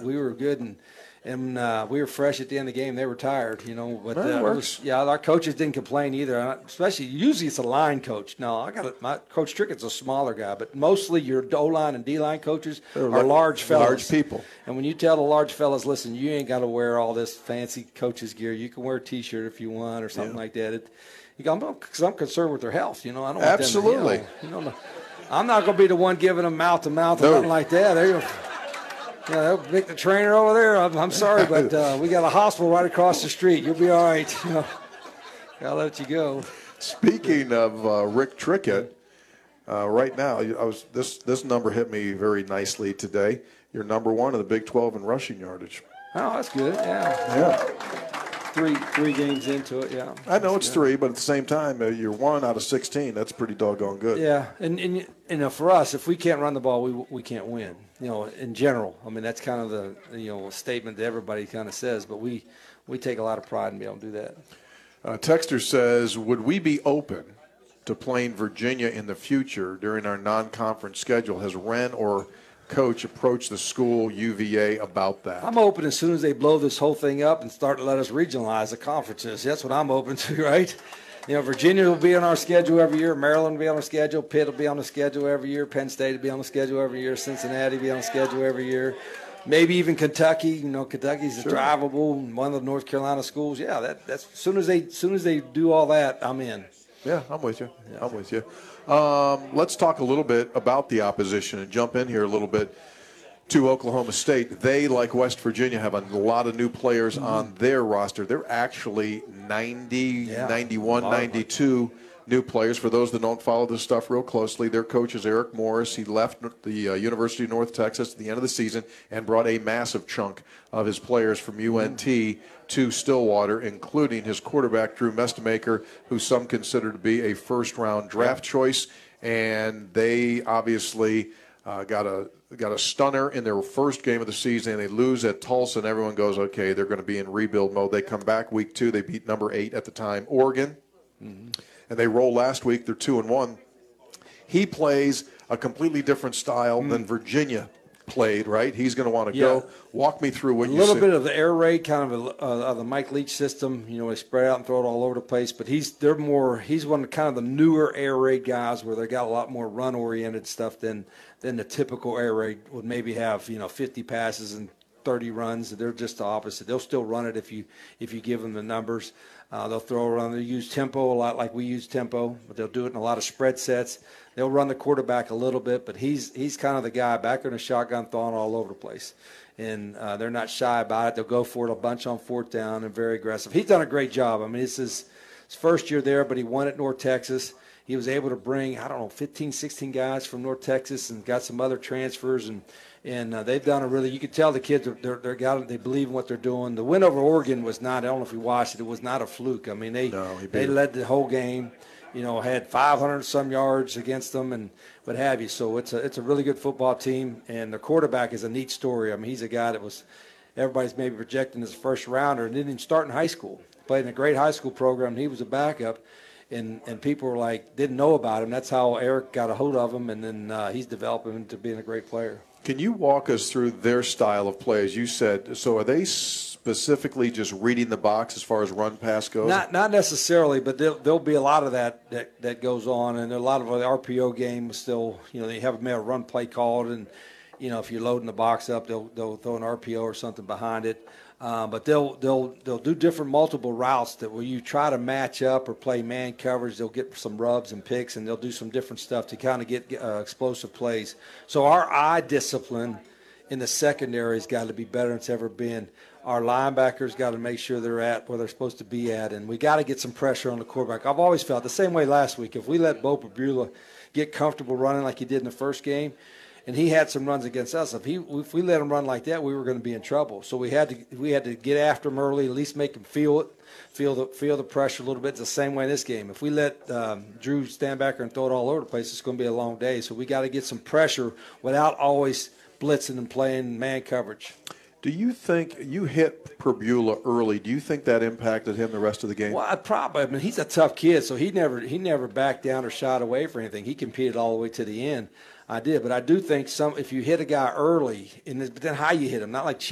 we were good, and we were fresh at the end of the game. They were tired, But That works. our coaches didn't complain either. Especially usually it's a line coach. No, my Coach Trickett's a smaller guy, but mostly your O-line and D-line coaches are large fellas, large people. And when you tell the large fellas, listen, you ain't got to wear all this fancy coach's gear. You can wear a T-shirt if you want or something like that. Because I'm concerned with their health. I don't want Absolutely. them. I'm not going to be the one giving them mouth-to-mouth or nothing like that. They'll pick the trainer over there. I'm sorry, but we got a hospital right across the street. You'll be all right. I'll let you go. Speaking of Rick Trickett, right now, this number hit me very nicely today. You're number 1 in the Big 12 in rushing yardage. Oh, that's good. Yeah. Three games into it, yeah. I know it's 3, but at the same time, you're 1 out of 16. That's pretty doggone good. Yeah, and for us, if we can't run the ball, we can't win. In general, I mean that's kind of the statement that everybody kind of says, but we take a lot of pride in being able to do that. Texter says, would we be open to playing Virginia in the future during our non-conference schedule? Has Ren or Coach approached the school UVA about that? I'm open as soon as they blow this whole thing up and start to let us regionalize the conferences. That's what I'm open to, right? Virginia will be on our schedule every year. Maryland will be on our schedule. Pitt will be on the schedule every year. Penn State will be on the schedule every year. Cincinnati will be on the schedule every year. Maybe even Kentucky. Kentucky's drivable. One of the North Carolina schools. Yeah, that's as soon as they do all that, I'm in. Yeah, I'm with you. Yeah. I'm with you. Let's talk a little bit about the opposition and jump in here a little bit to Oklahoma State. They, like West Virginia, have a lot of new players on their roster. They're actually 91, 92 new players. For those that don't follow this stuff real closely, their coach is Eric Morris. He left the University of North Texas at the end of the season and brought a massive chunk of his players from UNT to Stillwater, including his quarterback, Drew Mestemaker, who some consider to be a first-round draft choice. And they obviously got a stunner in their first game of the season. They lose at Tulsa, and everyone goes, okay, they're going to be in rebuild mode. They come back week 2. They beat number 8 at the time, Oregon. And they roll last week. They're 2-1. He plays a completely different style than Virginia played, right? He's going to want to go. Walk me through what you see. A little bit of the air raid, kind of the Mike Leach system. They spread out and throw it all over the place. But he's one of kind of the newer air raid guys where they got a lot more run-oriented stuff than the typical air raid would maybe have, 50 passes and 30 runs. They're just the opposite. They'll still run it if you give them the numbers. They'll throw around. They'll use tempo a lot like we use tempo, but they'll do it in a lot of spread sets. They'll run the quarterback a little bit, but he's kind of the guy back in a shotgun throwing all over the place. And they're not shy about it. They'll go for it a bunch on 4th down and very aggressive. He's done a great job. I mean, it's his first year there, but he won at North Texas. He was able to bring, 15, 16 guys from North Texas and got some other transfers. And they've done you could tell the kids, they believe in what they're doing. The win over Oregon was not, I don't know if you watched it was not a fluke. I mean, they led the whole game, had 500-some yards against them and what have you. So it's a really good football team. And the quarterback is a neat story. I mean, he's a guy that everybody's maybe projecting as a first-rounder and didn't even start in high school. Played in a great high school program. He was a backup. And people were didn't know about him. That's how Eric got a hold of him, and then he's developing into being a great player. Can you walk us through their style of play? As you said, so are they specifically just reading the box as far as run pass goes? Not necessarily, but there'll be a lot of that goes on, and a lot of the RPO games still. They have a run play called, and if you're loading the box up, they'll throw an RPO or something behind it. But they'll do different multiple routes that where you try to match up or play man coverage. They'll get some rubs and picks, and they'll do some different stuff to kind of get explosive plays. So our eye discipline in the secondary has got to be better than it's ever been. Our linebackers got to make sure they're at where they're supposed to be at, and we got to get some pressure on the quarterback. I've always felt the same way last week. If we let Bo Pabula get comfortable running like he did in the first game, and he had some runs against us. If we let him run like that, we were going to be in trouble. So we had to get after him early, at least make him feel the pressure a little bit. It's the same way in this game. If we let Drew stand back there and throw it all over the place, it's going to be a long day. So we got to get some pressure without always blitzing and playing man coverage. Do you think you hit Pabula early? Do you think that impacted him the rest of the game? Well, I mean, he's a tough kid, so he never backed down or shot away for anything. He competed all the way to the end. I did, but I do think if you hit a guy early, but then how you hit him, not like